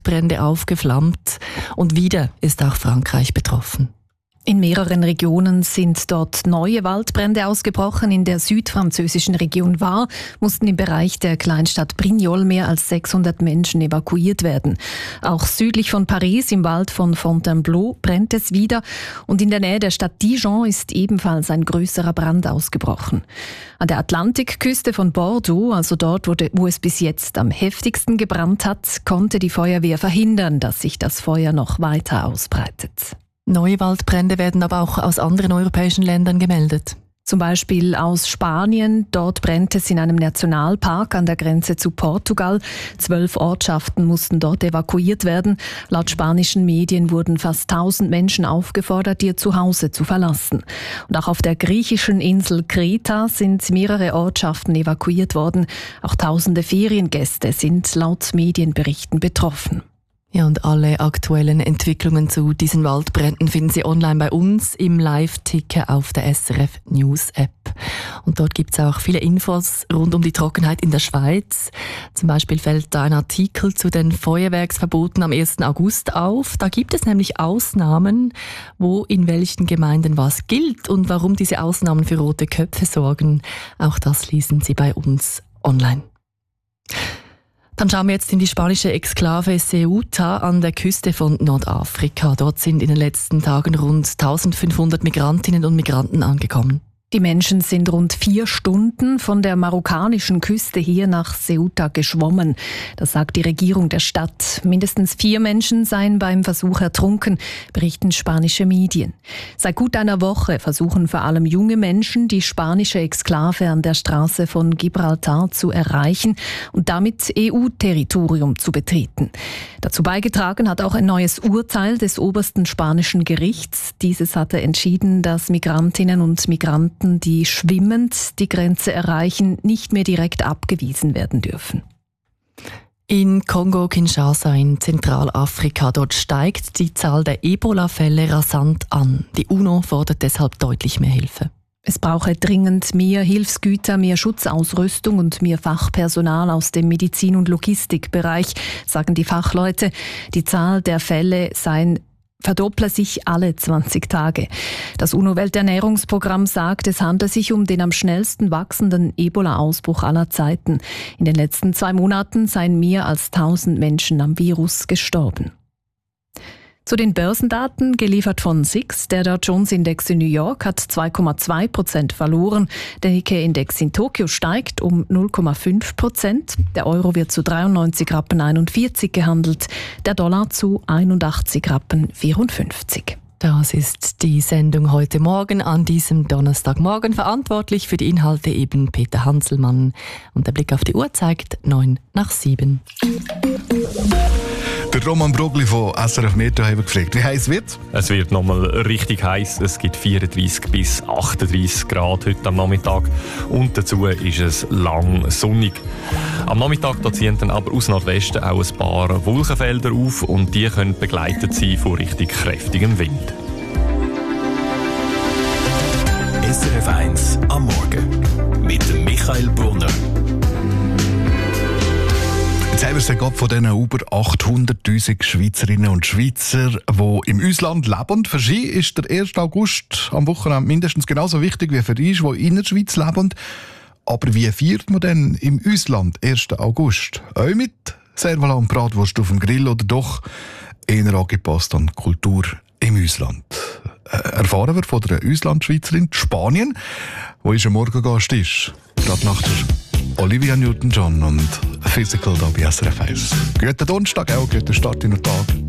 Brände aufgeflammt und wieder ist auch Frankreich betroffen. In mehreren Regionen sind dort neue Waldbrände ausgebrochen. In der südfranzösischen Region Var mussten im Bereich der Kleinstadt Brignoles mehr als 600 Menschen evakuiert werden. Auch südlich von Paris im Wald von Fontainebleau brennt es wieder und in der Nähe der Stadt Dijon ist ebenfalls ein größerer Brand ausgebrochen. An der Atlantikküste von Bordeaux, also dort, wo es bis jetzt am heftigsten gebrannt hat, konnte die Feuerwehr verhindern, dass sich das Feuer noch weiter ausbreitet. Neue Waldbrände werden aber auch aus anderen europäischen Ländern gemeldet. Zum Beispiel aus Spanien. Dort brennt es in einem Nationalpark an der Grenze zu Portugal. 12 Ortschaften mussten dort evakuiert werden. Laut spanischen Medien wurden fast 1000 Menschen aufgefordert, ihr Zuhause zu verlassen. Und auch auf der griechischen Insel Kreta sind mehrere Ortschaften evakuiert worden. Auch tausende Feriengäste sind laut Medienberichten betroffen. Ja, und alle aktuellen Entwicklungen zu diesen Waldbränden finden Sie online bei uns im Live-Ticker auf der SRF News App. Und dort gibt es auch viele Infos rund um die Trockenheit in der Schweiz. Zum Beispiel fällt da ein Artikel zu den Feuerwerksverboten am 1. August auf. Da gibt es nämlich Ausnahmen, wo in welchen Gemeinden was gilt und warum diese Ausnahmen für rote Köpfe sorgen. Auch das lesen Sie bei uns online. Dann schauen wir jetzt in die spanische Exklave Ceuta an der Küste von Nordafrika. Dort sind in den letzten Tagen rund 1500 Migrantinnen und Migranten angekommen. Die Menschen sind rund 4 Stunden von der marokkanischen Küste hier nach Ceuta geschwommen. Das sagt die Regierung der Stadt. Mindestens 4 Menschen seien beim Versuch ertrunken, berichten spanische Medien. Seit gut einer Woche versuchen vor allem junge Menschen, die spanische Exklave an der Straße von Gibraltar zu erreichen und damit EU-Territorium zu betreten. Dazu beigetragen hat auch ein neues Urteil des obersten spanischen Gerichts. Dieses hatte entschieden, dass Migrantinnen und Migranten, die schwimmend die Grenze erreichen, nicht mehr direkt abgewiesen werden dürfen. In Kongo-Kinshasa in Zentralafrika, dort steigt die Zahl der Ebola-Fälle rasant an. Die UNO fordert deshalb deutlich mehr Hilfe. Es brauche dringend mehr Hilfsgüter, mehr Schutzausrüstung und mehr Fachpersonal aus dem Medizin- und Logistikbereich, sagen die Fachleute. Die Zahl der Fälle verdopple sich alle 20 Tage. Das UNO-Welternährungsprogramm sagt, es handle sich um den am schnellsten wachsenden Ebola-Ausbruch aller Zeiten. In den letzten 2 Monaten seien mehr als 1000 Menschen am Virus gestorben. Zu den Börsendaten, geliefert von SIX. Der Dow Jones Index in New York hat 2,2% verloren. Der Nikkei-Index in Tokio steigt um 0,5%. Der Euro wird zu 93,41 Rappen gehandelt. Der Dollar zu 81,54 Rappen. Das ist die Sendung heute Morgen an diesem Donnerstagmorgen. Verantwortlich für die Inhalte eben Peter Hanselmann. Und der Blick auf die Uhr zeigt 7:09. Der Roman Brogli von SRF Metro haben gefragt, wie heiß wird es? Es wird nochmal richtig heiß. Es gibt 34 bis 38 Grad heute am Nachmittag. Und dazu ist es lang sonnig. Am Nachmittag da ziehen dann aber aus Nordwesten auch ein paar Wolkenfelder auf und die können begleitet sein von richtig kräftigem Wind. SRF 1 am Morgen mit dem Michael Brunner. Jetzt haben wir es ja gerade von diesen über 800'000 Schweizerinnen und Schweizer, die im Ausland leben. Für sie ist der 1. August am Wochenende mindestens genauso wichtig wie für die, die in der Schweiz leben. Aber wie feiert man denn im Ausland 1. August? Auch mit Servala und Bratwurst auf dem Grill oder doch eher angepasst an die Kultur im Ausland? Erfahren wir von der Auslandschweizerin Spanien, die unser Morgengast ist. Gerade nach der Olivia Newton-John und Physical da bei SRF 1. Guten Donnerstag, auch guten Start in den Tag.